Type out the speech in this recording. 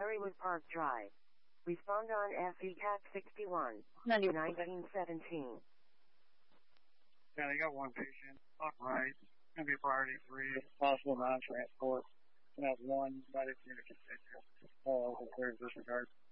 Berrywood Park Drive. Respond on FECAT 61. 1917. Yeah, they got one patient. All right. Going to be priority 3. Possible non-transport. And have one medic unit configured. All the clear disregard.